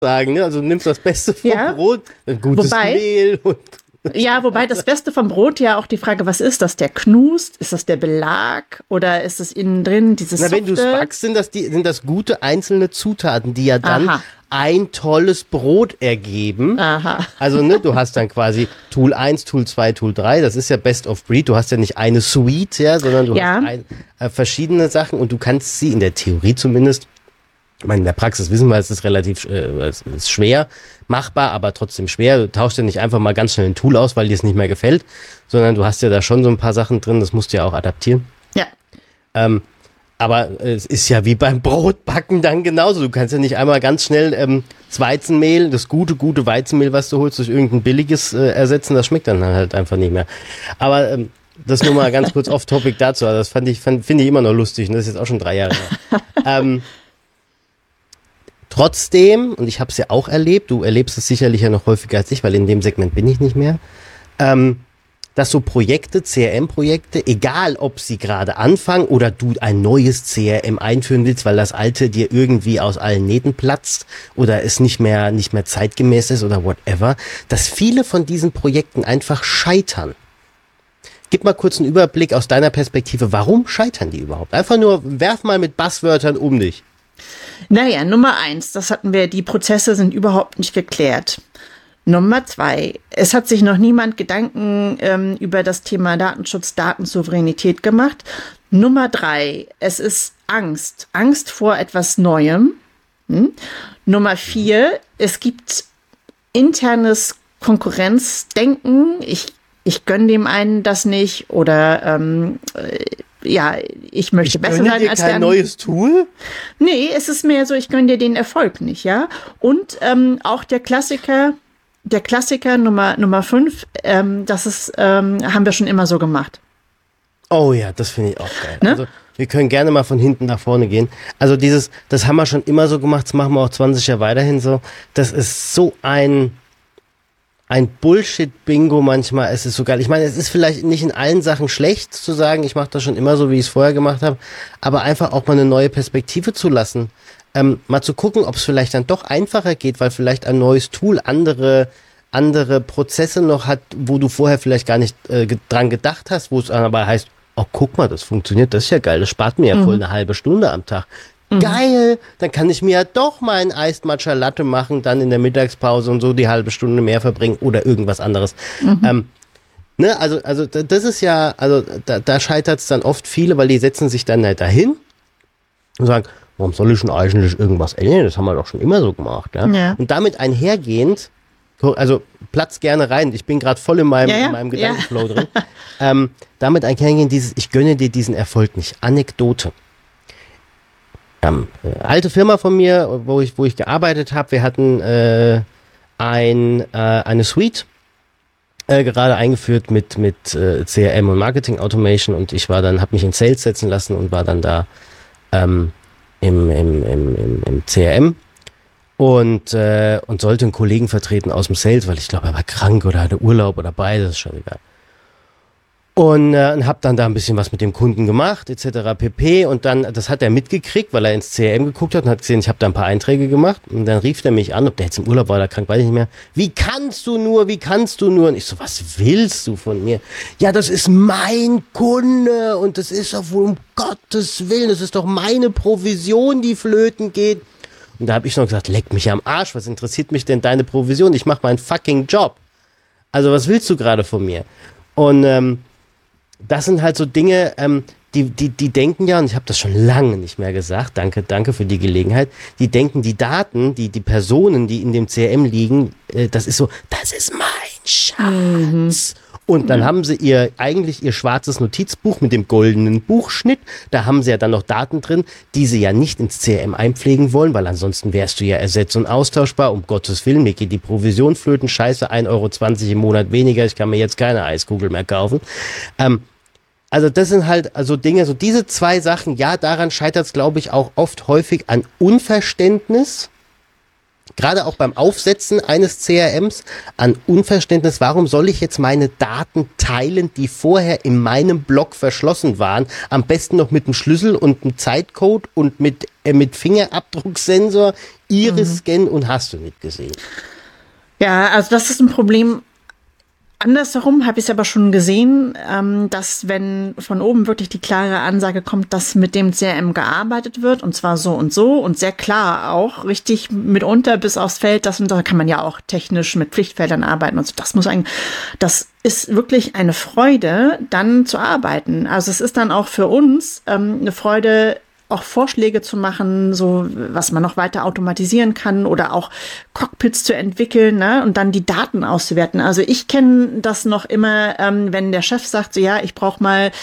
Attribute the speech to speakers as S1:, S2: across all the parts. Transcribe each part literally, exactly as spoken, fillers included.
S1: sagen, ne? Also du nimmst das Beste vom
S2: Ja.
S1: Brot, ein gutes
S2: Wobei-
S1: Mehl und
S2: Ja, wobei das Beste vom Brot ja auch die Frage, was ist das? Der Knust? Ist das der Belag? Oder ist es innen drin dieses
S1: Na, wenn du es
S2: Softe?
S1: backst, sind das, die, sind das gute einzelne Zutaten, die ja dann
S2: Aha.
S1: ein tolles Brot ergeben.
S2: Aha.
S1: Also, ne, du hast dann quasi Tool eins, Tool zwei, Tool drei. Das ist ja Best of Breed. Du hast ja nicht eine Suite, ja, sondern du
S2: Ja.
S1: hast ein, äh, verschiedene Sachen und du kannst sie in der Theorie zumindest, ich meine, in der Praxis wissen wir, es ist relativ äh, es ist schwer machbar, aber trotzdem schwer. Du tauschst ja nicht einfach mal ganz schnell ein Tool aus, weil dir es nicht mehr gefällt, sondern du hast ja da schon so ein paar Sachen drin, das musst du ja auch adaptieren.
S2: Ja.
S1: Ähm, aber es ist ja wie beim Brotbacken dann genauso. Du kannst ja nicht einmal ganz schnell ähm, das Weizenmehl, das gute, gute Weizenmehl, was du holst, durch irgendein billiges äh, ersetzen. Das schmeckt dann halt einfach nicht mehr. Aber ähm, das nur mal ganz kurz off-topic dazu. Also das fand ich, fand, finde ich immer noch lustig. Und das ist jetzt auch schon drei Jahre her. ähm, trotzdem, und ich habe es ja auch erlebt, du erlebst es sicherlich ja noch häufiger als ich, weil in dem Segment bin ich nicht mehr, ähm, dass so Projekte, C R M-Projekte, egal ob sie gerade anfangen oder du ein neues C R M einführen willst, weil das alte dir irgendwie aus allen Nähten platzt oder es nicht mehr, nicht mehr zeitgemäß ist oder whatever, dass viele von diesen Projekten einfach scheitern. Gib mal kurz einen Überblick aus deiner Perspektive, warum scheitern die überhaupt? Einfach nur, werf mal mit Buzzwörtern um dich.
S2: Naja, Nummer eins, das hatten wir, die Prozesse sind überhaupt nicht geklärt. Nummer zwei, es hat sich noch niemand Gedanken ähm, über das Thema Datenschutz, Datensouveränität gemacht. Nummer drei, es ist Angst, Angst vor etwas Neuem. Hm? Nummer vier, es gibt internes Konkurrenzdenken. Ich, ich gönne dem einen das nicht oder ähm, äh, ja, ich möchte
S1: Ich
S2: besser
S1: gönne
S2: sein
S1: dir
S2: als
S1: kein
S2: der
S1: neues Tool?
S2: Nee, es ist mehr so, ich gönne dir den Erfolg nicht, ja. Und ähm, auch der Klassiker, der Klassiker Nummer Nummer fünf, ähm, das ist, ähm, haben wir schon immer so gemacht.
S1: Oh ja, das finde ich auch geil.
S2: Ne?
S1: Also wir können gerne mal von hinten nach vorne gehen. Also dieses, das haben wir schon immer so gemacht, das machen wir auch zwanzig Jahre weiterhin so. Das ist so ein ein Bullshit-Bingo manchmal. Es ist so geil. Ich meine, es ist vielleicht nicht in allen Sachen schlecht zu sagen, ich mache das schon immer so, wie ich es vorher gemacht habe, aber einfach auch mal eine neue Perspektive zu lassen. Ähm, mal zu gucken, ob es vielleicht dann doch einfacher geht, weil vielleicht ein neues Tool andere andere Prozesse noch hat, wo du vorher vielleicht gar nicht äh, ge- dran gedacht hast, wo es aber heißt, oh, guck mal, das funktioniert, das ist ja geil, das spart mir ja voll eine halbe Stunde am Tag. Geil, dann kann ich mir ja doch mal ein Iced Matcha Latte machen, dann in der Mittagspause und so die halbe Stunde mehr verbringen oder irgendwas anderes. Ähm, ne, also, also da- das ist ja, also da, da scheitert es dann oft viele, weil die setzen sich dann halt dahin und sagen, warum soll ich denn eigentlich irgendwas ändern? Das haben wir doch schon immer so gemacht. Ja?
S2: Ja.
S1: Und damit einhergehend, also platz gerne rein, ich bin gerade voll in meinem,
S2: Ja, ja,
S1: in meinem
S2: ja.
S1: Gedankenflow drin. Ähm, damit einhergehend dieses, ich gönne dir diesen Erfolg nicht. Anekdote. Ähm, äh, alte Firma von mir, wo ich, wo ich gearbeitet habe, wir hatten äh, ein, äh, eine Suite äh, gerade eingeführt mit, mit äh, C R M und Marketing Automation und ich war dann, habe mich in Sales setzen lassen und war dann da ähm, im, im, im, im, im C R M und, äh, und sollte einen Kollegen vertreten aus dem Sales, weil ich glaube, er war krank oder hatte Urlaub oder beides, ist schon egal. Und, äh, und habe dann da ein bisschen was mit dem Kunden gemacht, et cetera pp. Und dann, das hat er mitgekriegt, weil er ins C R M geguckt hat und hat gesehen, ich habe da ein paar Einträge gemacht. Und dann rief er mich an, ob der jetzt im Urlaub war oder krank, weiß ich nicht mehr. Wie kannst du nur, wie kannst du nur? Und ich so, was willst du von mir? Ja, das ist mein Kunde und das ist doch wohl um Gottes Willen, das ist doch meine Provision, die flöten geht. Und da habe ich noch gesagt, leck mich am Arsch, was interessiert mich denn deine Provision? Ich mache meinen fucking Job. Also was willst du gerade von mir? Und ähm, das sind halt so Dinge, ähm, die, die, die denken ja, und ich habe das schon lange nicht mehr gesagt, danke, danke für die Gelegenheit, die denken, die Daten, die, die Personen, die in dem C R M liegen, äh, das ist so, das ist mein Schatz. Und dann haben sie ihr, eigentlich ihr schwarzes Notizbuch mit dem goldenen Buchschnitt, da haben sie ja dann noch Daten drin, die sie ja nicht ins C R M einpflegen wollen, weil ansonsten wärst du ja ersetzt- und austauschbar, um Gottes Willen, mir geht die Provision flöten, scheiße, ein Euro zwanzig im Monat weniger, ich kann mir jetzt keine Eiskugel mehr kaufen. Ähm, Also das sind halt also Dinge, so diese zwei Sachen, ja, daran scheitert es, glaube ich, auch oft häufig an Unverständnis gerade auch beim Aufsetzen eines C R Ms an Unverständnis, warum soll ich jetzt meine Daten teilen, die vorher in meinem Blog verschlossen waren, am besten noch mit einem Schlüssel und einem Zeitcode und mit, äh, mit Fingerabdrucksensor, Iris-Scan mhm. und hast du nicht gesehen.
S2: Ja, also das ist ein Problem. Andersherum habe ich es aber schon gesehen, ähm, dass wenn von oben wirklich die klare Ansage kommt, dass mit dem C R M gearbeitet wird und zwar so und so und sehr klar auch, richtig mitunter bis aufs Feld, das und da kann man ja auch technisch mit Pflichtfeldern arbeiten und so. Das muss eigentlich, das ist wirklich eine Freude, dann zu arbeiten. Also es ist dann auch für uns ähm, eine Freude, auch Vorschläge zu machen, so was man noch weiter automatisieren kann oder auch Cockpits zu entwickeln, ne, und dann die Daten auszuwerten. Also ich kenne das noch immer, ähm, wenn der Chef sagt, so ja, ich brauche mal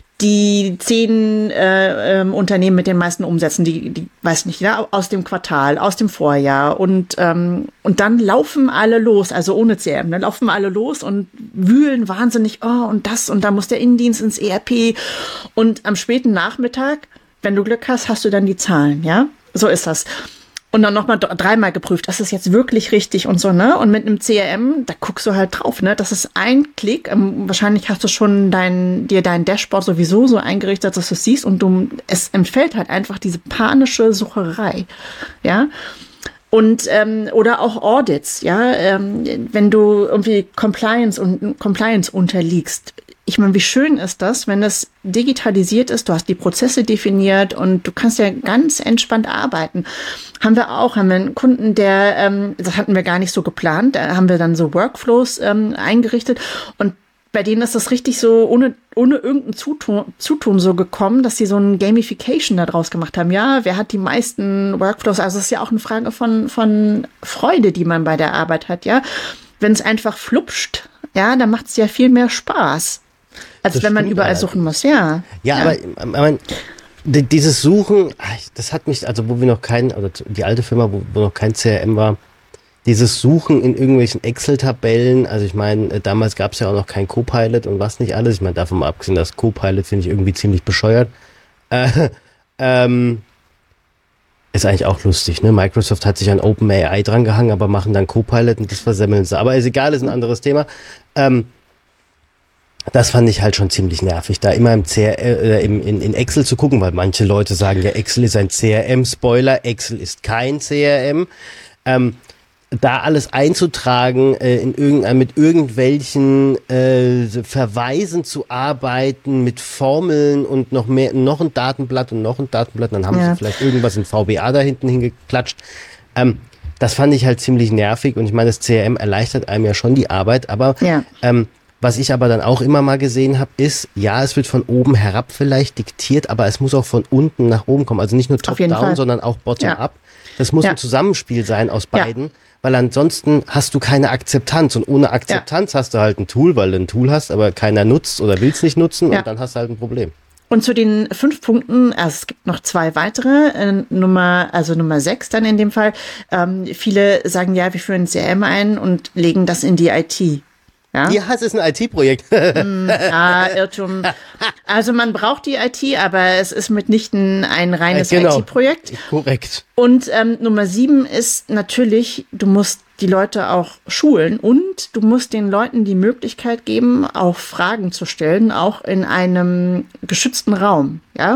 S2: die zehn äh, ähm, Unternehmen mit den meisten Umsätzen, die, die weiß nicht, ja, aus dem Quartal, aus dem Vorjahr und ähm, und dann laufen alle los, also ohne C R M, dann laufen alle los und wühlen wahnsinnig, oh und das und da muss der Innendienst ins E R P und am späten Nachmittag, wenn du Glück hast, hast du dann die Zahlen, ja? So ist das. Und dann nochmal dreimal geprüft, das ist jetzt wirklich richtig und so, ne? Und mit einem C R M, da guckst du halt drauf, ne? Das ist ein Klick. Ähm, wahrscheinlich hast du schon dein, dir dein Dashboard sowieso so eingerichtet, dass du es siehst und du, es entfällt halt einfach diese panische Sucherei, ja? Und ähm, oder auch Audits, ja? Ähm, wenn du irgendwie Compliance und Compliance unterliegst. Ich meine, wie schön ist das, wenn das digitalisiert ist, du hast die Prozesse definiert und du kannst ja ganz entspannt arbeiten. Haben wir auch, haben wir einen Kunden, der, ähm, das hatten wir gar nicht so geplant, da haben wir dann so Workflows ähm, eingerichtet und bei denen ist das richtig so ohne ohne irgendein Zutun, Zutun so gekommen, dass sie so ein Gamification da draus gemacht haben. Ja, wer hat die meisten Workflows? Also es ist ja auch eine Frage von von Freude, die man bei der Arbeit hat, ja. Wenn es einfach flupscht, ja, dann macht es ja viel mehr Spaß. Als das wenn man überall suchen muss, ja.
S1: Ja, ja. aber ich mein, dieses Suchen, das hat mich, also wo wir noch kein, oder die alte Firma, wo, wo noch kein C R M war, dieses Suchen in irgendwelchen Excel-Tabellen, also ich meine, damals gab es ja auch noch kein Copilot und was nicht alles. Ich meine, davon mal abgesehen, das Copilot finde ich irgendwie ziemlich bescheuert. Äh, ähm, ist eigentlich auch lustig, ne? Microsoft hat sich an OpenAI dran gehangen, aber machen dann Copilot und das versemmeln sie. Aber ist egal, ist ein anderes Thema. Ähm, Das fand ich halt schon ziemlich nervig, da immer im C R M, äh, im, in, in Excel zu gucken, weil manche Leute sagen, ja, Excel ist ein C R M-Spoiler, Excel ist kein C R M. Ähm, da alles einzutragen, äh, in irgendein, mit irgendwelchen äh, Verweisen zu arbeiten, mit Formeln und noch mehr, noch ein Datenblatt und noch ein Datenblatt, dann haben ja. sie vielleicht irgendwas in V B A da hinten hingeklatscht. Ähm, das fand ich halt ziemlich nervig und ich meine, das C R M erleichtert einem ja schon die Arbeit, aber ja. ähm, was ich aber dann auch immer mal gesehen habe, ist, ja, es wird von oben herab vielleicht diktiert, aber es muss auch von unten nach oben kommen. Also nicht nur top-down, sondern auch bottom-up. Ja. Das muss ja. ein Zusammenspiel sein aus beiden, ja. weil ansonsten hast du keine Akzeptanz. Und ohne Akzeptanz ja. hast du halt ein Tool, weil du ein Tool hast, aber keiner nutzt oder will es nicht nutzen ja. und dann hast du halt ein Problem.
S2: Und zu den fünf Punkten, also es gibt noch zwei weitere, äh, Nummer, also Nummer sechs dann in dem Fall. Ähm, viele sagen, ja, wir führen ein C R M ein und legen das in die I T. Ja,
S1: ja, es ist ein I T-Projekt.
S2: Ja, Irrtum. Also man braucht die I T, aber es ist mitnichten ein reines ja, genau. I T-Projekt.
S1: Korrekt.
S2: Und ähm, Nummer sieben ist natürlich, du musst die Leute auch schulen und du musst den Leuten die Möglichkeit geben, auch Fragen zu stellen, auch in einem geschützten Raum, ja.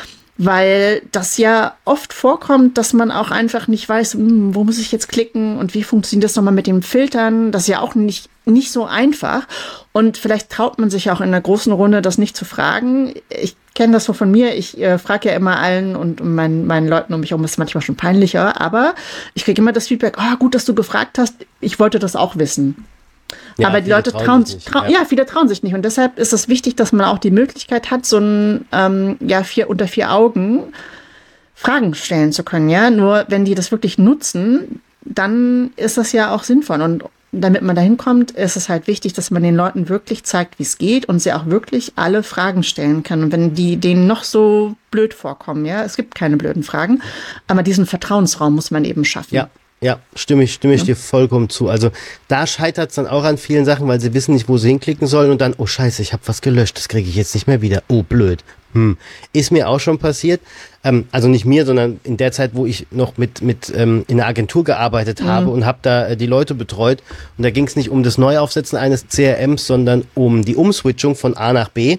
S2: Weil das ja oft vorkommt, dass man auch einfach nicht weiß, hm, wo muss ich jetzt klicken und wie funktioniert das nochmal mit dem Filtern. Das ist ja auch nicht, nicht so einfach. Und vielleicht traut man sich auch in einer großen Runde, das nicht zu fragen. Ich kenne das so von mir. Ich äh, frage ja immer allen und meinen, meinen Leuten um mich herum ist es manchmal schon peinlicher. Aber ich kriege immer das Feedback, oh, gut, dass du gefragt hast. Ich wollte das auch wissen. Ja, aber die Leute trauen sich, trau- ja. ja, viele trauen sich nicht. Und deshalb ist es wichtig, dass man auch die Möglichkeit hat, so ein, ähm, ja, vier, unter vier Augen Fragen stellen zu können, ja. Nur wenn die das wirklich nutzen, dann ist das ja auch sinnvoll. Und damit man da hinkommt, ist es halt wichtig, dass man den Leuten wirklich zeigt, wie es geht und sie auch wirklich alle Fragen stellen kann. Und wenn die denen noch so blöd vorkommen, ja, es gibt keine blöden Fragen, aber diesen Vertrauensraum muss man eben schaffen.
S1: Ja. Ja, stimme ich, stimme ich ja. dir vollkommen zu. Also da scheitert es dann auch an vielen Sachen, weil sie wissen nicht, wo sie hinklicken sollen und dann, oh scheiße, ich habe was gelöscht, das kriege ich jetzt nicht mehr wieder. Oh, blöd. Hm. Ist mir auch schon passiert. Ähm, also nicht mir, sondern in der Zeit, wo ich noch mit, mit ähm, in einer Agentur gearbeitet habe mhm. und habe da äh, die Leute betreut. Und da ging es nicht um das Neuaufsetzen eines C R Ms, sondern um die Umswitchung von A nach B.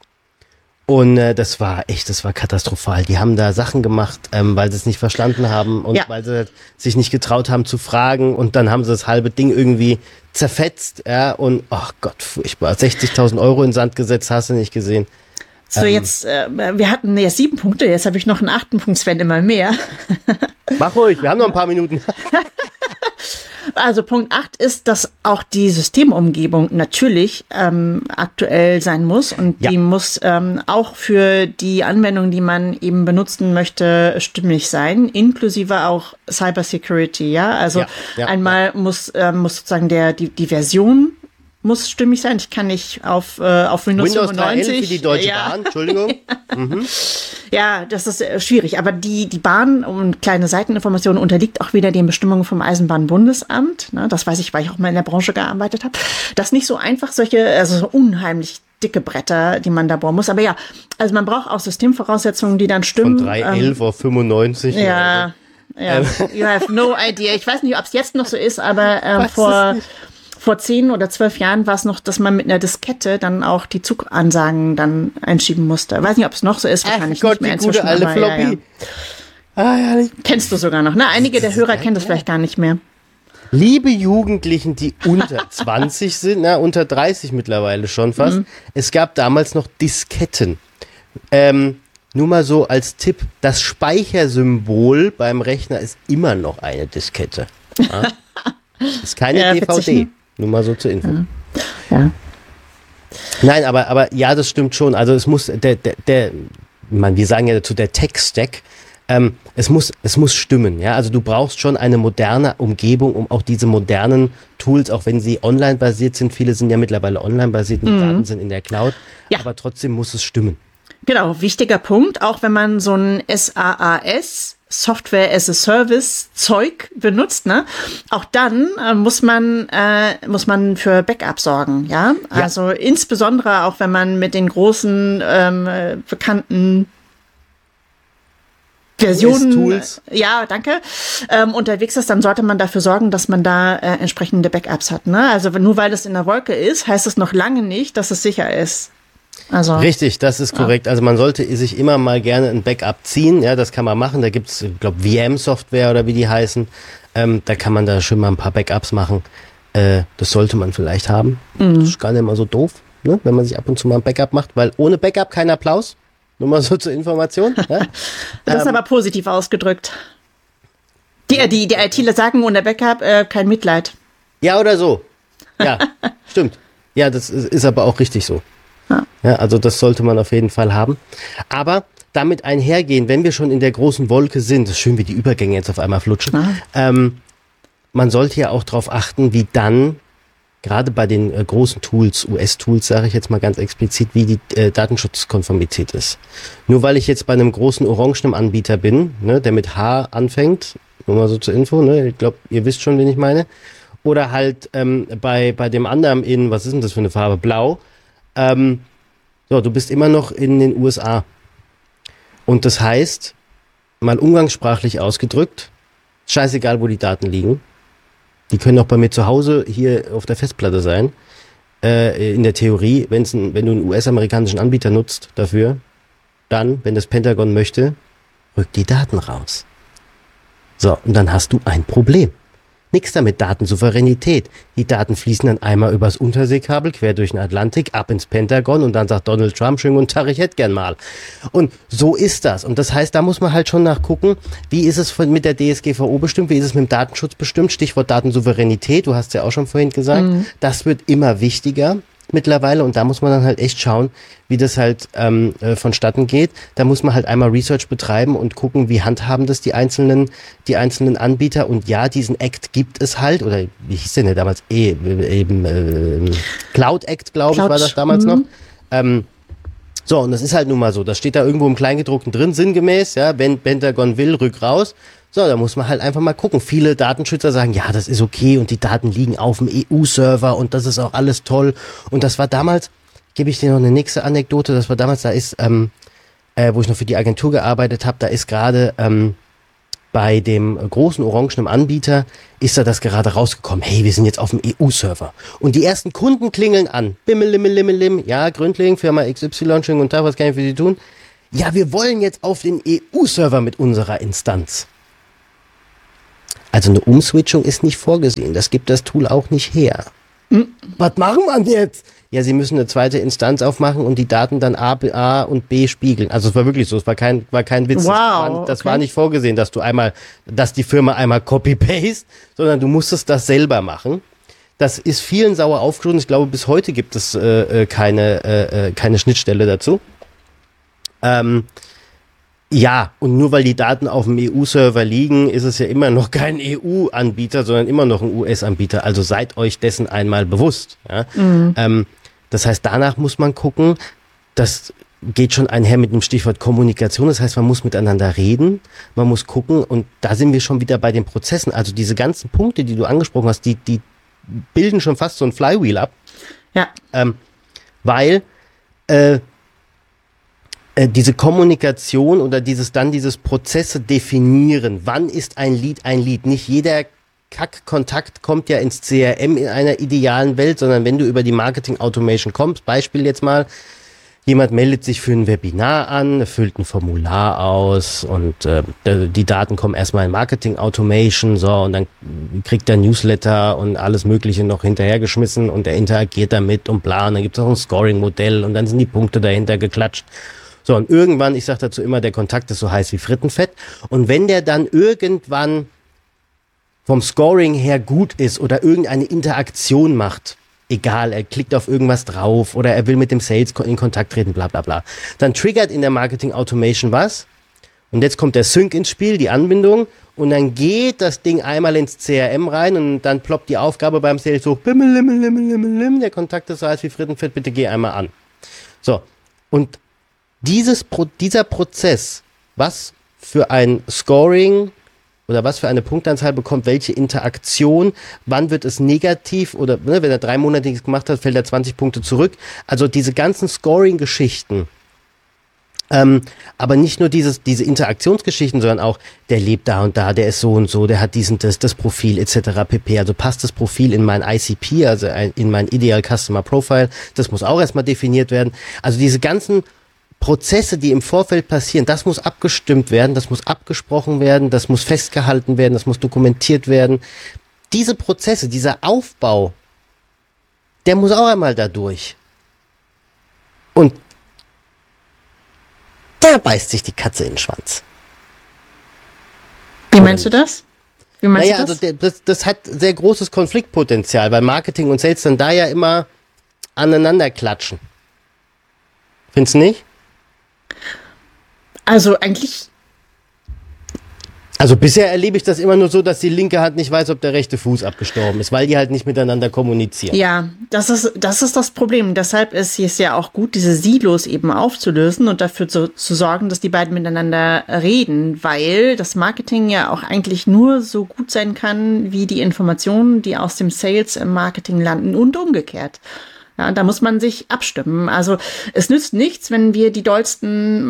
S1: Und äh, das war echt, das war katastrophal. Die haben da Sachen gemacht, ähm, weil sie es nicht verstanden haben und ja. weil sie sich nicht getraut haben zu fragen. Und dann haben sie das halbe Ding irgendwie zerfetzt. Ja, und ach Gott, furchtbar. sechzigtausend Euro in den Sand gesetzt, hast du nicht gesehen.
S2: So, ähm, jetzt, äh, wir hatten ja sieben Punkte, jetzt habe ich noch einen achten Punkt, Sven, immer mehr.
S1: Mach ruhig, wir haben noch ein paar Minuten.
S2: Also Punkt acht ist, dass auch die Systemumgebung natürlich ähm, aktuell sein muss und ja. die muss ähm, auch für die Anwendung, die man eben benutzen möchte, stimmig sein, inklusive auch Cybersecurity, ja. Also ja, ja, einmal ja. muss ähm, muss sozusagen der die, die Version muss stimmig sein. Ich kann nicht auf, äh, auf Windows,
S1: Windows
S2: fünfundneunzig.
S1: drei L wie die Deutsche
S2: ja.
S1: Bahn, Entschuldigung. mhm.
S2: Ja, das ist äh, schwierig. Aber die, die Bahn, und kleine Seiteninformation, unterliegt auch wieder den Bestimmungen vom Eisenbahnbundesamt. Ne, das weiß ich, weil ich auch mal in der Branche gearbeitet habe. Das ist nicht so einfach, solche, also so unheimlich dicke Bretter, die man da bohren muss. Aber ja, also man braucht auch Systemvoraussetzungen, die dann stimmen.
S1: Von drei L ähm, auf fünfundneunzig.
S2: Ja, ja, you have no idea. Ich weiß nicht, ob es jetzt noch so ist, aber ähm, vor... Vor zehn oder zwölf Jahren war es noch, dass man mit einer Diskette dann auch die Zugansagen dann einschieben musste. Weiß nicht, ob es noch so ist, wahrscheinlich
S1: Ach Gott,
S2: nicht mehr
S1: die gute
S2: inzwischen.
S1: alte Floppy. Ja, ja. Ah, ja,
S2: kennst du sogar noch, ne? Einige der Hörer kennen das vielleicht gar nicht mehr.
S1: Liebe Jugendlichen, die unter zwanzig sind, na, unter dreißig mittlerweile schon fast, mhm. es gab damals noch Disketten. Ähm, nur mal so als Tipp, das Speichersymbol beim Rechner ist immer noch eine Diskette. Ja? Ist keine ja, D V D. Nur mal so zur Info.
S2: Ja. ja.
S1: Nein, aber, aber ja, das stimmt schon. Also es muss, der, der, der man, wir sagen ja dazu, der Tech-Stack, ähm, es muss, es muss stimmen. Ja, also du brauchst schon eine moderne Umgebung, um auch diese modernen Tools, auch wenn sie online basiert sind, viele sind ja mittlerweile online basiert, die mhm. Daten sind in der Cloud, ja. aber trotzdem muss es stimmen.
S2: Genau, wichtiger Punkt, auch wenn man so ein SaaS, Software as a Service Zeug benutzt, ne? Auch dann äh, muss man äh, muss man für Backup sorgen, ja? ja? Also insbesondere auch wenn man mit den großen ähm, bekannten Versionen,
S1: Tools.
S2: ja, danke, ähm, unterwegs ist, dann sollte man dafür sorgen, dass man da äh, entsprechende Backups hat, ne? Also nur weil es in der Wolke ist, heißt es noch lange nicht, dass es sicher ist. Also,
S1: richtig, das ist korrekt. Ja. Also man sollte sich immer mal gerne ein Backup ziehen. Ja, das kann man machen. Da gibt's, ich glaube, V M-Software oder wie die heißen. Ähm, da kann man da schon mal ein paar Backups machen. Äh, das sollte man vielleicht haben. Mhm. Das ist gar nicht mal so doof, ne? Wenn man sich ab und zu mal ein Backup macht. Weil ohne Backup kein Applaus. Nur mal so zur Information. Ja?
S2: Das ist ähm, aber positiv ausgedrückt. Die, die, die ITler sagen ohne Backup äh, kein Mitleid.
S1: Ja, oder so. Ja, stimmt. Ja, das ist, ist aber auch richtig so. Ja. ja, also das sollte man auf jeden Fall haben. Aber damit einhergehen, wenn wir schon in der großen Wolke sind, ist schön, wie die Übergänge jetzt auf einmal flutschen, ja. ähm, man sollte ja auch darauf achten, wie dann, gerade bei den äh, großen Tools, U S-Tools, sage ich jetzt mal ganz explizit, wie die äh, Datenschutzkonformität ist. Nur weil ich jetzt bei einem großen orangenen Anbieter bin, ne, der mit H anfängt, nur mal so zur Info, ne, ich glaube, ihr wisst schon, wen ich meine, oder halt ähm, bei, bei dem anderen in, was ist denn das für eine Farbe, blau, Ähm, so, du bist immer noch in den U S A. Und das heißt, mal umgangssprachlich ausgedrückt, scheißegal, wo die Daten liegen. Die können auch bei mir zu Hause hier auf der Festplatte sein. Äh, in der Theorie, wenn's ein, wenn du einen U S-amerikanischen Anbieter nutzt dafür, dann, wenn das Pentagon möchte, rückt die Daten raus. So, und dann hast du ein Problem. Nix damit, Datensouveränität. Die Daten fließen dann einmal übers Unterseekabel quer durch den Atlantik, ab ins Pentagon und dann sagt Donald Trump, schönen guten Tag, ich hätte gern mal. Und so ist das. Und das heißt, da muss man halt schon nachgucken, wie ist es mit der D S G V O bestimmt, wie ist es mit dem Datenschutz bestimmt, Stichwort Datensouveränität, du hast ja auch schon vorhin gesagt, mhm. das wird immer wichtiger mittlerweile und da muss man dann halt echt schauen, wie das halt ähm, äh, vonstatten geht. Da muss man halt einmal Research betreiben und gucken, wie handhaben das die einzelnen, die einzelnen Anbieter. Und ja, diesen Act gibt es halt, oder wie hieß der denn damals? Eh, eben äh, Cloud Act, glaube ich, war das damals mhm. noch. Ähm, so, und das ist halt nun mal so. Das steht da irgendwo im Kleingedruckten drin, sinngemäß, ja, wenn Pentagon will, rück raus. So, da muss man halt einfach mal gucken. Viele Datenschützer sagen, ja, das ist okay und die Daten liegen auf dem E U-Server und das ist auch alles toll. Und das war damals, gebe ich dir noch eine nächste Anekdote, das war damals, da ist, ähm, äh, wo ich noch für die Agentur gearbeitet habe, da ist gerade ähm, bei dem großen orangenen Anbieter, ist da das gerade rausgekommen, hey, wir sind jetzt auf dem E U-Server. Und die ersten Kunden klingeln an. Bimmel, limmel, limmel, lim. Ja, Gründling, Firma X Y, schönen guten Tag, was kann ich für Sie tun? Ja, wir wollen jetzt auf den E U-Server mit unserer Instanz. Also eine Umswitchung ist nicht vorgesehen. Das gibt das Tool auch nicht her. Hm. Was machen wir denn jetzt? Ja, Sie müssen eine zweite Instanz aufmachen und die Daten dann A, B, A und B spiegeln. Also es war wirklich so, es war kein, war kein Witz.
S2: Wow,
S1: das war, das
S2: okay.
S1: war nicht vorgesehen, dass du einmal, dass die Firma einmal copy-paste, sondern du musstest das selber machen. Das ist vielen sauer aufgestoßen. Ich glaube, bis heute gibt es äh, keine, äh, keine Schnittstelle dazu. Ähm, ja, und nur weil die Daten auf dem E U-Server liegen, ist es ja immer noch kein E U-Anbieter, sondern immer noch ein U S-Anbieter. Also seid euch dessen einmal bewusst. Ja? Mhm. Ähm, das heißt, danach muss man gucken, das geht schon einher mit dem Stichwort Kommunikation. Das heißt, man muss miteinander reden, man muss gucken und da sind wir schon wieder bei den Prozessen. Also diese ganzen Punkte, die du angesprochen hast, die, die bilden schon fast so ein Flywheel ab.
S2: Ja.
S1: Ähm, weil äh, diese Kommunikation oder dieses dann dieses Prozesse definieren, wann ist ein Lied ein Lied? Nicht jeder Kack-Kontakt kommt ja ins C R M in einer idealen Welt, sondern wenn du über die Marketing-Automation kommst, Beispiel jetzt mal, jemand meldet sich für ein Webinar an, füllt ein Formular aus und äh, die Daten kommen erstmal in Marketing-Automation, so, und dann kriegt er Newsletter und alles Mögliche noch hinterhergeschmissen und er interagiert damit und bla, und dann gibt es auch ein Scoring-Modell und dann sind die Punkte dahinter geklatscht. So, und irgendwann, ich sage dazu immer, der Kontakt ist so heiß wie Frittenfett. Und wenn der dann irgendwann vom Scoring her gut ist oder irgendeine Interaktion macht, egal, er klickt auf irgendwas drauf oder er will mit dem Sales in Kontakt treten, bla bla bla, dann triggert in der Marketing Automation was. Und jetzt kommt der Sync ins Spiel, die Anbindung, und dann geht das Ding einmal ins C R M rein und dann ploppt die Aufgabe beim Sales so, bimmel, limmel, limmel, limmel, limmel, der Kontakt ist so heiß wie Frittenfett, bitte geh einmal an. So, und Dieses, dieser Prozess, was für ein Scoring oder was für eine Punktanzahl bekommt, welche Interaktion, wann wird es negativ oder ne, wenn er drei Monate nichts gemacht hat, fällt er zwanzig Punkte zurück. Also diese ganzen Scoring-Geschichten, ähm, aber nicht nur dieses, diese Interaktionsgeschichten, sondern auch, der lebt da und da, der ist so und so, der hat diesen, das, das Profil et cetera pp. Also passt das Profil in mein I C P, also in mein Ideal Customer Profile, das muss auch erstmal definiert werden. Also diese ganzen Prozesse, die im Vorfeld passieren, das muss abgestimmt werden, das muss abgesprochen werden, das muss festgehalten werden, das muss dokumentiert werden. Diese Prozesse, dieser Aufbau, der muss auch einmal da durch. Und da beißt sich die Katze in den Schwanz.
S2: Wie meinst du das? Wie meinst
S1: naja,
S2: du das?
S1: also der, das, das hat sehr großes Konfliktpotenzial, weil Marketing und Sales dann da ja immer aneinander klatschen. Findest du nicht?
S2: Also eigentlich.
S1: Also bisher erlebe ich das immer nur so, dass die linke Hand nicht weiß, ob der rechte Fuß abgestorben ist, weil die halt nicht miteinander kommunizieren.
S2: Ja, das ist, das ist das Problem. Deshalb ist es ja auch gut, diese Silos eben aufzulösen und dafür zu, zu sorgen, dass die beiden miteinander reden, weil das Marketing ja auch eigentlich nur so gut sein kann, wie die Informationen, die aus dem Sales im Marketing landen und umgekehrt. Ja, da muss man sich abstimmen. Also es nützt nichts, wenn wir die dollsten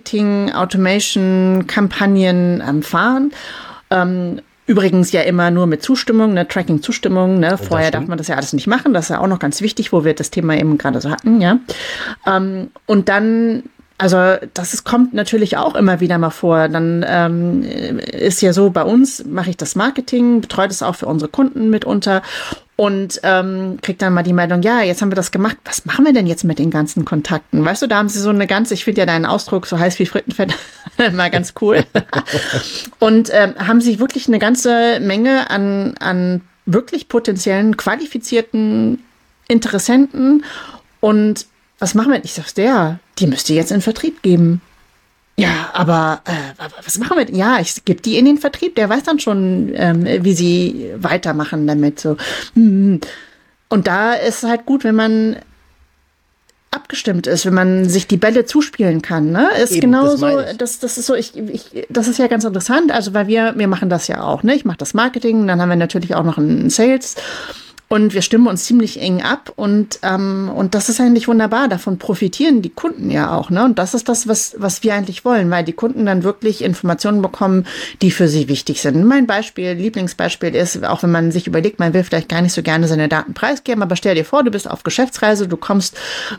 S2: Marketing-Automation-Kampagnen ähm, fahren. Ähm, übrigens ja immer nur mit Zustimmung, ne, Tracking-Zustimmung. Ne? Vorher darf man das ja alles nicht machen. Das ist ja auch noch ganz wichtig, wo wir das Thema eben gerade so hatten. Ja, ähm, und dann Also das ist, kommt natürlich auch immer wieder mal vor. Dann ähm, ist ja so, bei uns mache ich das Marketing, betreue das auch für unsere Kunden mitunter und ähm, kriege dann mal die Meldung, ja, jetzt haben wir das gemacht, was machen wir denn jetzt mit den ganzen Kontakten? Weißt du, da haben sie so eine ganze, ich finde ja deinen Ausdruck so heiß wie Frittenfett mal ganz cool. Und ähm, haben sich wirklich eine ganze Menge an, an wirklich potenziellen, qualifizierten Interessenten. Und was machen wir? Ich sag's der, die müsst ihr jetzt in Vertrieb geben. Ja, aber äh, was machen wir? Ja, ich gebe die in den Vertrieb. Der weiß dann schon, ähm, wie sie weitermachen damit. So. Und da ist es halt gut, wenn man abgestimmt ist, wenn man sich die Bälle zuspielen kann. Ne? Ist
S1: Eben,
S2: genauso,
S1: das,
S2: das, das ist so, ich, ich, das ist ja ganz interessant. Also, weil wir, wir machen das ja auch. Ne? Ich mache das Marketing, dann haben wir natürlich auch noch einen Sales. Und wir stimmen uns ziemlich eng ab und, ähm, und das ist eigentlich wunderbar. Davon profitieren die Kunden ja auch, ne? Und das ist das, was, was wir eigentlich wollen, weil die Kunden dann wirklich Informationen bekommen, die für sie wichtig sind. Mein Beispiel, Lieblingsbeispiel ist, auch wenn man sich überlegt, man will vielleicht gar nicht so gerne seine Daten preisgeben, aber stell dir vor, du bist auf Geschäftsreise, du kommst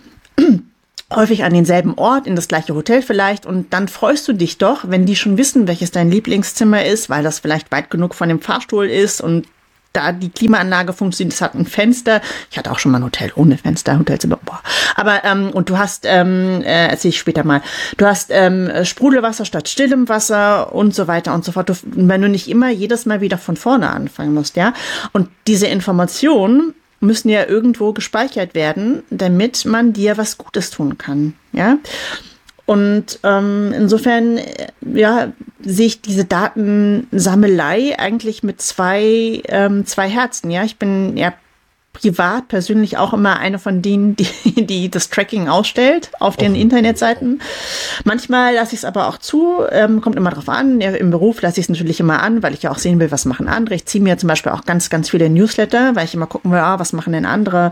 S2: häufig an denselben Ort, in das gleiche Hotel vielleicht, und dann freust du dich doch, wenn die schon wissen, welches dein Lieblingszimmer ist, weil das vielleicht weit genug von dem Fahrstuhl ist und da die Klimaanlage funktioniert, es hat ein Fenster. Ich hatte auch schon mal ein Hotel ohne Fenster, Hotelzimmer, boah. Aber, ähm, und du hast, ähm, äh, erzähl ich später mal, du hast ähm, Sprudelwasser statt stillem Wasser und so weiter und so fort. Du, wenn du nicht immer jedes Mal wieder von vorne anfangen musst, ja. Und diese Informationen müssen ja irgendwo gespeichert werden, damit man dir was Gutes tun kann, ja. Und ähm, insofern, ja, sehe ich diese Datensammelei eigentlich mit zwei ähm, zwei Herzen. Ja, ich bin ja privat persönlich auch immer eine von denen, die die das Tracking ausstellt auf den Internetseiten. Manchmal lasse ich es aber auch zu, ähm, kommt immer drauf an. Ja, im Beruf lasse ich es natürlich immer an, weil ich ja auch sehen will, was machen andere. Ich ziehe mir zum Beispiel auch ganz ganz viele Newsletter, weil ich immer gucken will, ah, was machen denn andere.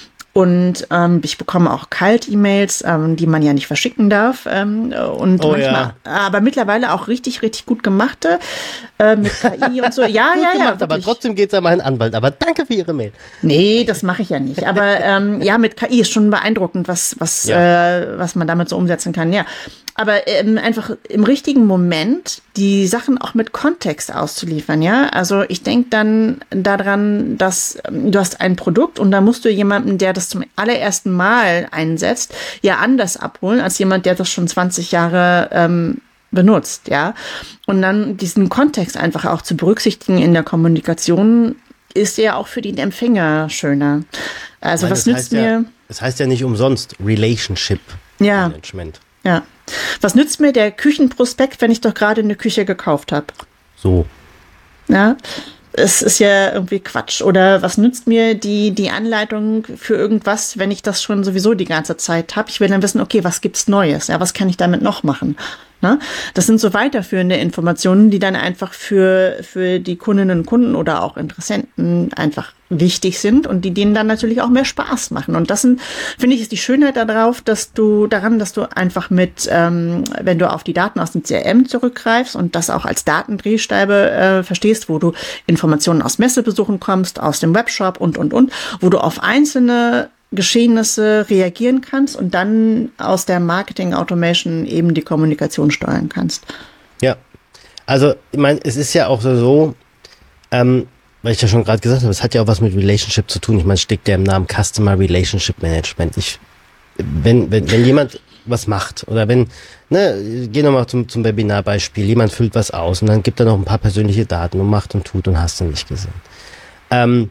S2: Und ähm, ich bekomme auch Kalt-E-Mails, ähm, die man ja nicht verschicken darf. Ähm, und
S1: oh,
S2: manchmal,
S1: ja.
S2: aber mittlerweile auch richtig, richtig gut gemachte äh, mit K I und so. Ja,
S1: gut
S2: ja, ja.
S1: gemacht, aber trotzdem geht's an meinen Anwalt. Aber danke für Ihre Mail.
S2: Nee, das mache ich ja nicht. Aber ähm, ja, mit K I ist schon beeindruckend, was was
S1: Ja.
S2: äh, was man damit so umsetzen kann. Ja, aber ähm, einfach im richtigen Moment die Sachen auch mit Kontext auszuliefern. Ja, also ich denke dann daran, dass ähm, du hast ein Produkt und da musst du jemanden, der das zum allerersten Mal einsetzt, ja anders abholen als jemand, der das schon zwanzig Jahre ähm, benutzt. Ja, und dann diesen Kontext einfach auch zu berücksichtigen in der Kommunikation ist ja auch für den Empfänger schöner. Also
S1: Nein,
S2: was
S1: das
S2: nützt
S1: heißt
S2: mir...
S1: Ja, das heißt ja nicht umsonst Relationship
S2: Ja.
S1: Management.
S2: Ja. Was nützt mir der Küchenprospekt, wenn ich doch gerade eine Küche gekauft habe?
S1: So.
S2: Ja. Es ist ja irgendwie Quatsch. Oder was nützt mir die, die Anleitung für irgendwas, wenn ich das schon sowieso die ganze Zeit habe? Ich will dann wissen, okay, was gibt's Neues? Ja, was kann ich damit noch machen? Ne? Das sind so weiterführende Informationen, die dann einfach für, für die Kundinnen und Kunden oder auch Interessenten einfach wichtig sind und die denen dann natürlich auch mehr Spaß machen. Und das sind, finde ich, ist die Schönheit darauf, dass du daran, dass du einfach mit, ähm, wenn du auf die Daten aus dem C R M zurückgreifst und das auch als Datendrehscheibe äh, verstehst, wo du Informationen aus Messebesuchen kommst, aus dem Webshop und, und, und, wo du auf einzelne Geschehnisse reagieren kannst und dann aus der Marketing Automation eben die Kommunikation steuern kannst.
S1: Ja, also ich meine, es ist ja auch so, so ähm, weil ich ja schon gerade gesagt habe, es hat ja auch was mit Relationship zu tun. Ich meine, es steckt ja im Namen Customer Relationship Management. Ich, wenn, wenn, wenn jemand was macht oder wenn, ne, geh nochmal zum, zum Webinarbeispiel, jemand füllt was aus und dann gibt er noch ein paar persönliche Daten und macht und tut und hast du nicht gesehen. Ähm,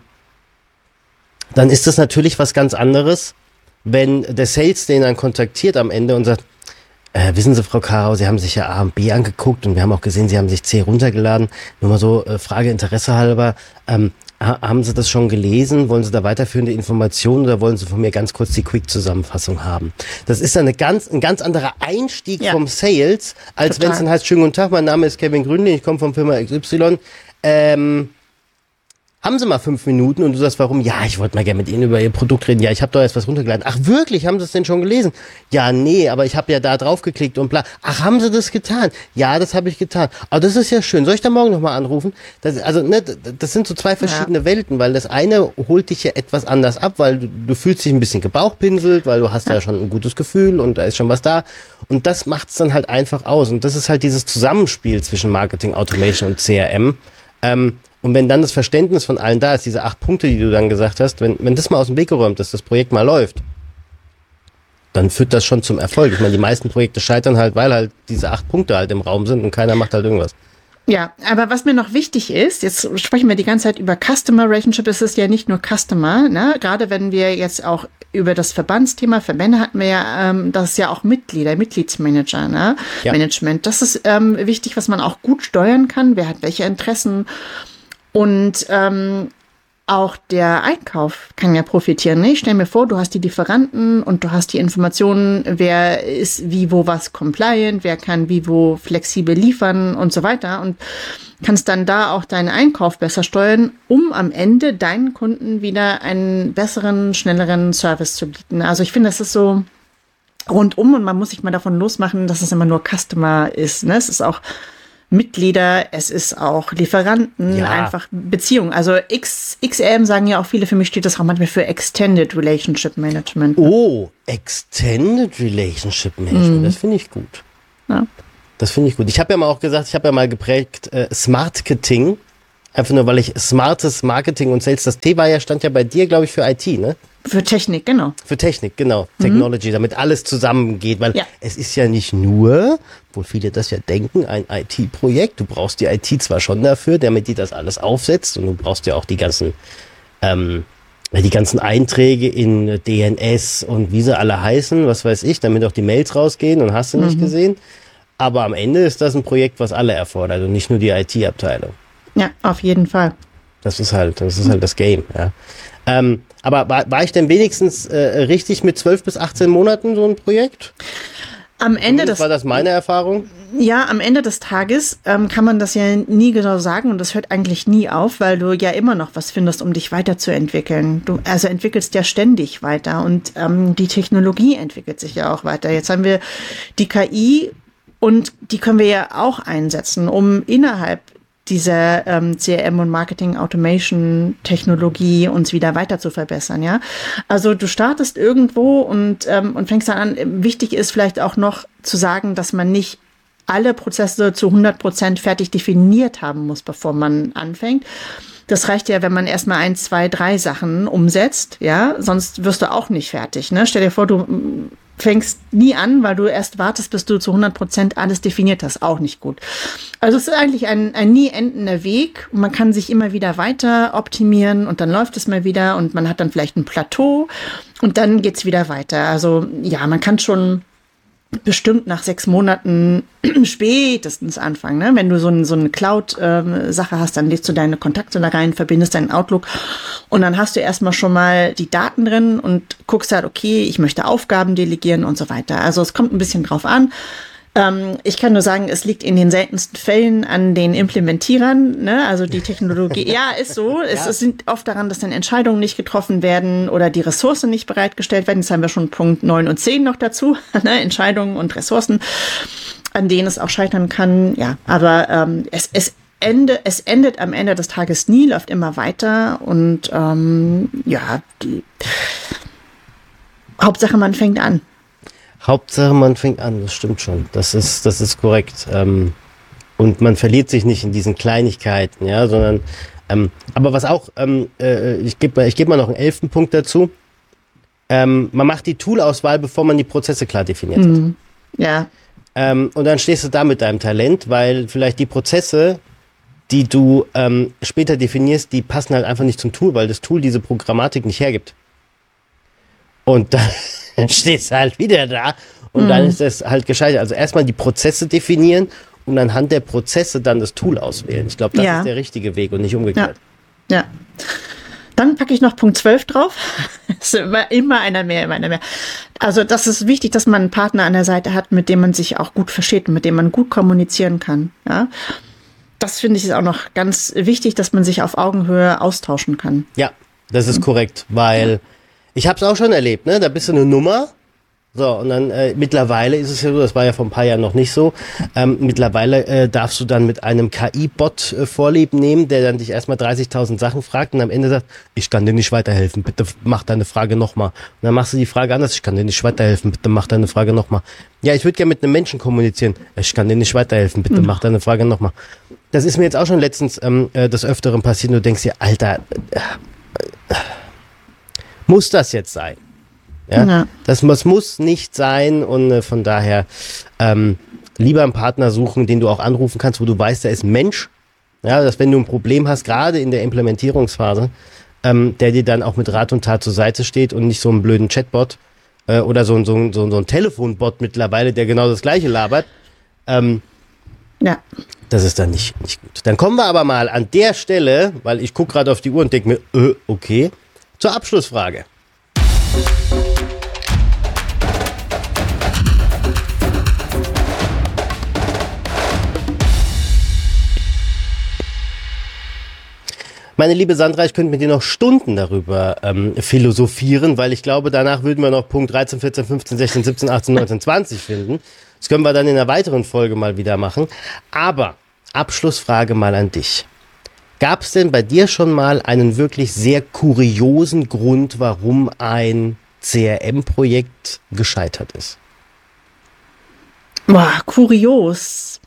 S1: dann ist das natürlich was ganz anderes, wenn der Sales den dann kontaktiert am Ende und sagt, äh, wissen Sie, Frau Karau, Sie haben sich ja A und B angeguckt und wir haben auch gesehen, Sie haben sich C runtergeladen. Nur mal so, äh, Frage Interesse halber, ähm, ha- haben Sie das schon gelesen? Wollen Sie da weiterführende Informationen oder wollen Sie von mir ganz kurz die Quick-Zusammenfassung haben? Das ist dann eine ganz, ein ganz anderer Einstieg
S2: Ja.
S1: vom Sales, als wenn es dann heißt, schönen guten Tag, mein Name ist Kevin Grünling, ich komme von Firma X Y. Ähm, haben Sie mal fünf Minuten und du sagst, warum? Ja, ich wollte mal gerne mit Ihnen über Ihr Produkt reden. Ja, ich habe da jetzt was runtergeladen. Ach wirklich, haben Sie es denn schon gelesen? Ja, nee, aber ich habe ja da drauf geklickt und bla. Ach, haben Sie das getan? Ja, das habe ich getan. Aber das ist ja schön. Soll ich da morgen nochmal anrufen? Das, also, ne, das sind so zwei verschiedene ja. Welten, weil das eine holt dich ja etwas anders ab, weil du, du fühlst dich ein bisschen gebauchpinselt, weil du hast ja. ja schon ein gutes Gefühl und da ist schon was da. Und das macht's dann halt einfach aus. Und das ist halt dieses Zusammenspiel zwischen Marketing, Automation und C R M. Ähm, Und wenn dann das Verständnis von allen da ist, diese acht Punkte, die du dann gesagt hast, wenn, wenn das mal aus dem Weg geräumt ist, das Projekt mal läuft, dann führt das schon zum Erfolg. Ich meine, die meisten Projekte scheitern halt, weil halt diese acht Punkte halt im Raum sind und keiner macht halt irgendwas.
S2: Ja, aber was mir noch wichtig ist, jetzt sprechen wir die ganze Zeit über Customer Relationship, es ist ja nicht nur Customer, ne? Gerade wenn wir jetzt auch über das Verbandsthema, Verbände hatten wir ja, ähm, das ist ja auch Mitglieder, Mitgliedsmanager, ne? Ja. Management, das ist ähm, wichtig, was man auch gut steuern kann, wer hat welche Interessen und ähm, auch der Einkauf kann ja profitieren. Ne? Ich stell mir vor, du hast die Lieferanten und du hast die Informationen, wer ist wie, wo, was compliant, wer kann wie, wo flexibel liefern und so weiter und kannst dann da auch deinen Einkauf besser steuern, um am Ende deinen Kunden wieder einen besseren, schnelleren Service zu bieten. Also ich finde, das ist so rundum und man muss sich mal davon losmachen, dass es immer nur Customer ist. Ne? Es ist auch Mitglieder, es ist auch Lieferanten, ja. Einfach Beziehungen. Also X, X R M sagen ja auch viele, für mich steht das auch manchmal für Extended Relationship Management.
S1: Oh, Extended Relationship Management, mhm. Das finde ich gut. Ja. Das finde ich gut. Ich habe ja mal auch gesagt, ich habe ja mal geprägt äh, Smartketing, einfach nur, weil ich smartes Marketing und Sales, das T war ja, stand ja bei dir, glaube ich, für I T, ne?
S2: Für Technik, genau.
S1: Für Technik, genau. Mhm. Technology, damit alles zusammengeht, weil
S2: ja.
S1: Es ist ja nicht nur, wo viele das ja denken, ein I T-Projekt. Du brauchst die I T zwar schon dafür, damit die das alles aufsetzt und du brauchst ja auch die ganzen, ähm, die ganzen Einträge in D N S und wie sie alle heißen, was weiß ich, damit auch die Mails rausgehen und hast du nicht mhm. gesehen. Aber am Ende ist das ein Projekt, was alle erfordert und nicht nur die I T-Abteilung.
S2: Ja, auf jeden Fall.
S1: Das ist halt, das ist halt das Game, ja. Ähm, aber war, war ich denn wenigstens äh, richtig mit zwölf bis achtzehn Monaten so ein Projekt?
S2: Am Ende des,
S1: war das meine Erfahrung?
S2: Ja, am Ende des Tages ähm, kann man das ja nie genau sagen und das hört eigentlich nie auf, weil du ja immer noch was findest, um dich weiterzuentwickeln. Du also entwickelst ja ständig weiter und ähm, die Technologie entwickelt sich ja auch weiter. Jetzt haben wir die K I und die können wir ja auch einsetzen, um innerhalb dieser ähm, C R M und Marketing Automation Technologie uns wieder weiter zu verbessern, ja. Also du startest irgendwo und ähm, und fängst dann an. Wichtig ist vielleicht auch noch zu sagen, dass man nicht alle Prozesse zu hundert Prozent fertig definiert haben muss, bevor man anfängt. Das reicht ja, wenn man erstmal ein, zwei, drei Sachen umsetzt, ja. Sonst wirst du auch nicht fertig, ne? Stell dir vor, du fängst nie an, weil du erst wartest, bis du zu hundert Prozent alles definiert hast. Auch nicht gut. Also es ist eigentlich ein, ein nie endender Weg. Man kann sich immer wieder weiter optimieren und dann läuft es mal wieder und man hat dann vielleicht ein Plateau und dann geht's wieder weiter. Also ja, man kann schon bestimmt nach sechs Monaten spätestens anfangen. Ne? Wenn du so, ein, so eine Cloud-Sache hast, dann legst du deine Kontakte da rein, verbindest deinen Outlook und dann hast du erstmal schon mal die Daten drin und guckst halt, okay, ich möchte Aufgaben delegieren und so weiter. Also es kommt ein bisschen drauf an. Ähm, ich kann nur sagen, es liegt in den seltensten Fällen an den Implementierern, ne? Also die Technologie, ja, ist so. Es, ja. es sind oft daran, dass dann Entscheidungen nicht getroffen werden oder die Ressourcen nicht bereitgestellt werden. Jetzt haben wir schon Punkt neun und zehn noch dazu, ne? Entscheidungen und Ressourcen, an denen es auch scheitern kann. Ja, aber ähm, es, es, Ende, es endet am Ende des Tages nie, läuft immer weiter und ähm, ja, die Hauptsache, man fängt an.
S1: Hauptsache, man fängt an, das stimmt schon. Das ist, das ist korrekt. Ähm, und man verliert sich nicht in diesen Kleinigkeiten, ja, sondern, ähm, aber was auch, ähm, äh, ich gebe mal, ich gebe mal noch einen elften Punkt dazu. Ähm, man macht die Toolauswahl, bevor man die Prozesse klar definiert
S2: mhm.
S1: hat.
S2: Ja.
S1: Ähm, und dann stehst du da mit deinem Talent, weil vielleicht die Prozesse, die du ähm, später definierst, die passen halt einfach nicht zum Tool, weil das Tool diese Programmatik nicht hergibt. Und dann Dann stehst du halt wieder da und mhm. dann ist das halt gescheitert. Also erstmal die Prozesse definieren und anhand der Prozesse dann das Tool auswählen. Ich glaube, das ja. ist der richtige Weg und nicht umgekehrt.
S2: Ja. ja. Dann packe ich noch Punkt zwölf drauf. Das ist immer, immer einer mehr, immer einer mehr. Also das ist wichtig, dass man einen Partner an der Seite hat, mit dem man sich auch gut versteht und mit dem man gut kommunizieren kann. Ja. Das finde ich ist auch noch ganz wichtig, dass man sich auf Augenhöhe austauschen kann.
S1: Ja, das ist mhm. korrekt, weil ja. Ich habe es auch schon erlebt, ne? Da bist du eine Nummer. So, und dann äh, mittlerweile ist es ja so, das war ja vor ein paar Jahren noch nicht so, ähm, mittlerweile äh, darfst du dann mit einem K I-Bot äh, Vorlieb nehmen, der dann dich erstmal dreißigtausend Sachen fragt und am Ende sagt, ich kann dir nicht weiterhelfen, bitte mach deine Frage nochmal. Und dann machst du die Frage anders, ich kann dir nicht weiterhelfen, bitte mach deine Frage nochmal. Ja, ich würde gerne mit einem Menschen kommunizieren, ich kann dir nicht weiterhelfen, bitte mhm. mach deine Frage nochmal. Das ist mir jetzt auch schon letztens ähm, äh, des Öfteren passiert und du denkst dir, Alter, äh, äh, muss das jetzt sein? Ja, ja. Das, das muss nicht sein und äh, von daher ähm, lieber einen Partner suchen, den du auch anrufen kannst, wo du weißt, der ist ein Mensch. Ja, dass wenn du ein Problem hast, gerade in der Implementierungsphase, ähm, der dir dann auch mit Rat und Tat zur Seite steht und nicht so einen blöden Chatbot äh, oder so, so, so, so ein Telefonbot mittlerweile, der genau das Gleiche labert. Ähm,
S2: ja.
S1: das ist dann nicht, nicht gut. Dann kommen wir aber mal an der Stelle, weil ich gucke gerade auf die Uhr und denke mir, äh, okay, zur Abschlussfrage. Meine liebe Sandra, ich könnte mit dir noch Stunden darüber ähm, philosophieren, weil ich glaube, danach würden wir noch Punkt dreizehn, vierzehn, fünfzehn, sechzehn, siebzehn, achtzehn, neunzehn, zwanzig finden. Das können wir dann in einer weiteren Folge mal wieder machen. Aber Abschlussfrage mal an dich. Gab es denn bei dir schon mal einen wirklich sehr kuriosen Grund, warum ein C R M-Projekt gescheitert ist?
S2: Boah, kurios.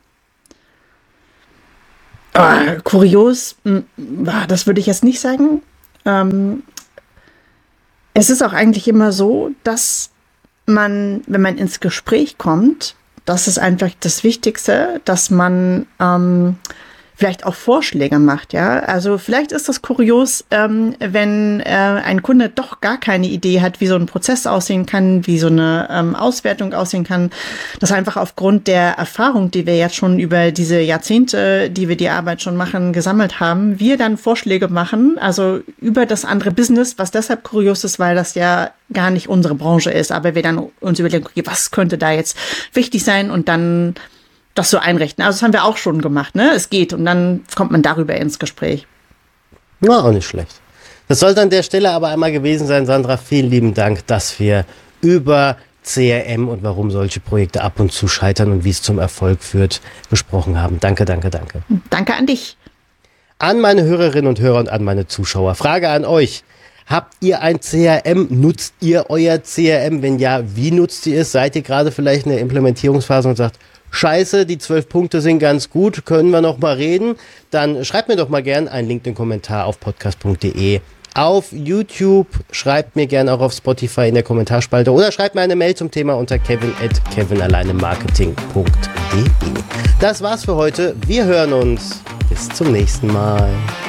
S2: Ah, kurios, das würde ich jetzt nicht sagen. Ähm, es ist auch eigentlich immer so, dass man, wenn man ins Gespräch kommt, das ist einfach das Wichtigste, dass man ähm, vielleicht auch Vorschläge macht, ja. Also vielleicht ist das kurios, ähm, wenn äh, ein Kunde doch gar keine Idee hat, wie so ein Prozess aussehen kann, wie so eine ähm, Auswertung aussehen kann. Das einfach aufgrund der Erfahrung, die wir jetzt schon über diese Jahrzehnte, die wir die Arbeit schon machen, gesammelt haben, wir dann Vorschläge machen, also über das andere Business, was deshalb kurios ist, weil das ja gar nicht unsere Branche ist, aber wir dann uns überlegen, okay, was könnte da jetzt wichtig sein und dann das so einrichten. Also das haben wir auch schon gemacht, ne? Es geht und dann kommt man darüber ins Gespräch.
S1: Ja, auch nicht schlecht. Das sollte an der Stelle aber einmal gewesen sein, Sandra. Vielen lieben Dank, dass wir über C R M und warum solche Projekte ab und zu scheitern und wie es zum Erfolg führt, gesprochen haben. Danke, danke, danke.
S2: Danke an dich.
S1: An meine Hörerinnen und Hörer und an meine Zuschauer. Frage an euch. Habt ihr ein C R M? Nutzt ihr euer C R M? Wenn ja, wie nutzt ihr es? Seid ihr gerade vielleicht in der Implementierungsphase und sagt, Scheiße, die zwölf Punkte sind ganz gut, können wir noch mal reden? Dann schreibt mir doch mal gern einen LinkedIn-Kommentar auf podcast punkt de. Auf YouTube, schreibt mir gerne auch auf Spotify in der Kommentarspalte oder schreibt mir eine Mail zum Thema unter kevin at kevinalleinemarketing punkt de. Das war's für heute. Wir hören uns. Bis zum nächsten Mal.